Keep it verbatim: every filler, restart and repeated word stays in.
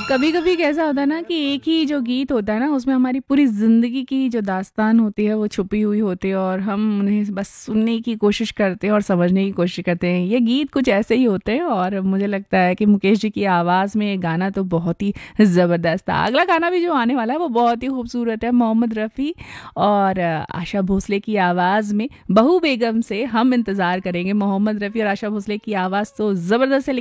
कभी-कभी कैसा होता है ना कि एक ही जो गीत होता है ना उसमें हमारी पूरी ज़िंदगी की जो दास्तान होती है वो छुपी हुई होती है और हम उन्हें बस सुनने की कोशिश करते हैं और समझने की कोशिश करते हैं। ये गीत कुछ ऐसे ही होते हैं और मुझे लगता है कि मुकेश जी की आवाज़ में ये गाना तो बहुत ही ज़बरदस्त था। अगला गाना भी जो आने वाला है वो बहुत ही खूबसूरत है, मोहम्मद रफ़ी और आशा भोसले की आवाज़ में बहू बेगम से हम इंतज़ार करेंगे। मोहम्मद रफ़ी और आशा भोसले की आवाज़ तो ज़बरदस्त है।